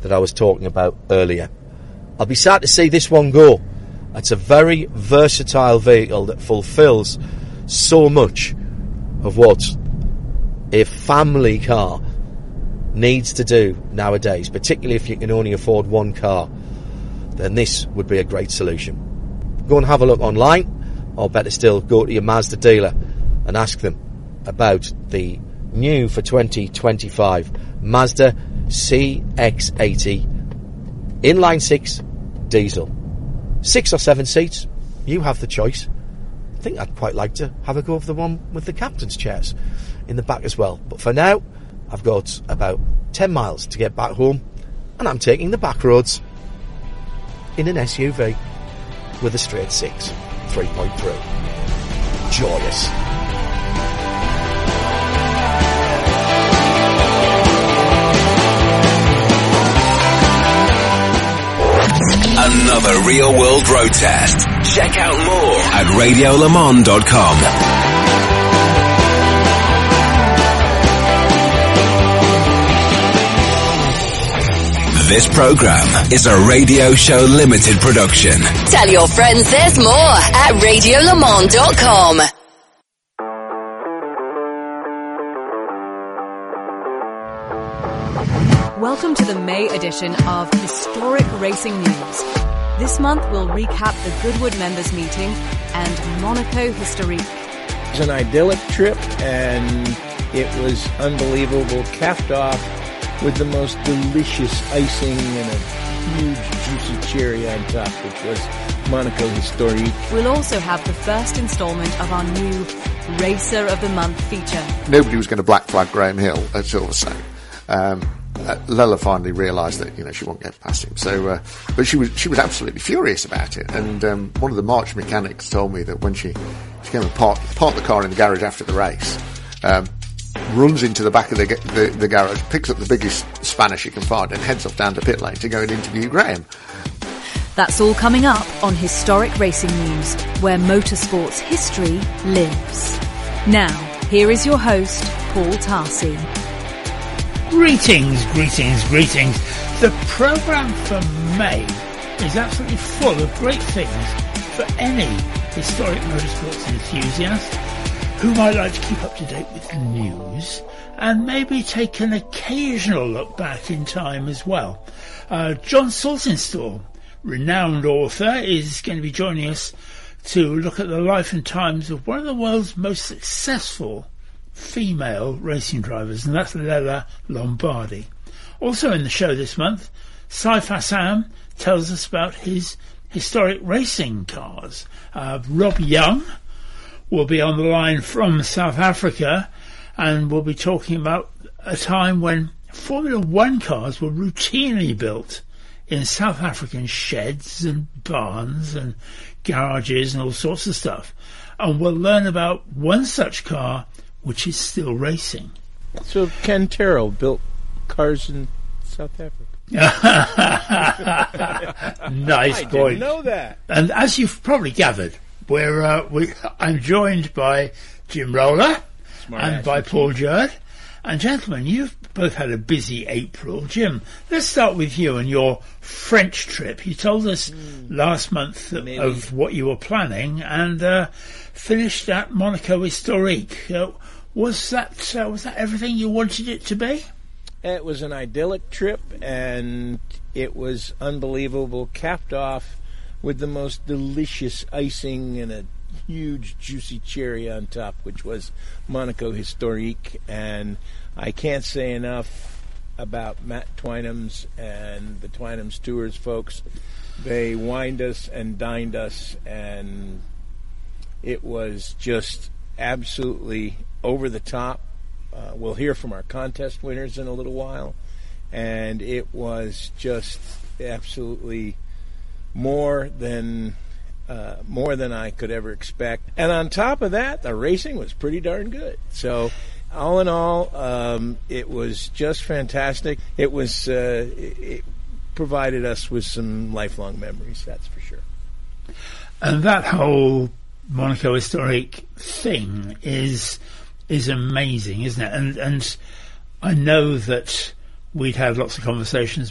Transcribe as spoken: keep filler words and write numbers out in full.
that I was talking about earlier. I'll be sad to see this one go. It's a very versatile vehicle that fulfills so much of what a family car needs to do nowadays, particularly if you can only afford one car. Then this would be a great solution. Go and have a look online, or better still, go to your Mazda dealer and ask them about the new for twenty twenty-five Mazda C X eighty inline six diesel. Six or seven seats, you have the choice. I think I'd quite like to have a go of the one with the captain's chairs in the back as well. But for now, I've got about ten miles to get back home, and I'm taking the back roads in an S U V with a straight six, three point three. Joyous. Another real world road test. Check out more at radio le mans dot com. This program is a Radio Show Limited production. Tell your friends there's more at radio le mans dot com. Welcome to the May edition of Historic Racing News. This month we'll recap the Goodwood members meeting and Monaco Historique. It was an idyllic trip and it was unbelievable, capped off with the most delicious icing and a huge juicy cherry on top, which was Monaco Historique. We'll also have the first instalment of our new Racer of the Month feature. Nobody was going to black flag Graham Hill at Silverstone. Um, uh, Lola finally realised that, you know, she won't get past him. So, uh, but she was she was absolutely furious about it. And um, one of the March mechanics told me that when she she came and parked, parked the car in the garage after the race, um, runs into the back of the, the the garage, picks up the biggest spanner she can find, and heads off down to pit lane to go and interview Graham. That's all coming up on Historic Racing News, where motorsport's history lives. Now, here is your host, Paul Tarsi. Greetings, greetings, greetings. The programme for May is absolutely full of great things for any historic motorsports enthusiast who might like to keep up to date with the news and maybe take an occasional look back in time as well. Uh, John Saltonstall, renowned author, is going to be joining us to look at the life and times of one of the world's most successful female racing drivers, and that's Lella Lombardi. Also in the show this month, Saif Hassan tells us about his historic racing cars. Uh, Rob Young will be on the line from South Africa, and we'll be talking about a time when Formula One cars were routinely built in South African sheds and barns and garages and all sorts of stuff. And we'll learn about one such car which is still racing. So Ken Terrell built cars in South Africa. Nice I point. didn't know that. And as you've probably gathered, we're uh, we I'm joined by Jim Roller Smart and ass by you. Paul Judd. And gentlemen, you've both had a busy April. Jim, let's start with you and your French trip. You told us mm. last month Maybe. of what you were planning, and uh, finished at Monaco Historique. Uh, was that uh, was that everything you wanted it to be? It was an idyllic trip, and it was unbelievable, capped off with the most delicious icing and a huge juicy cherry on top, which was Monaco Historique. And I can't say enough about Matt Twynham's and the Twynham's Tours folks. They wined us and dined us, and it was just absolutely over the top. Uh, we'll hear from our contest winners in a little while, and it was just absolutely more than uh, more than I could ever expect. And on top of that, the racing was pretty darn good. So, all in all, um, it was just fantastic. It was uh, it, it provided us with some lifelong memories, that's for sure. And that whole Monaco Historique thing is is amazing, isn't it? And and I know that we'd had lots of conversations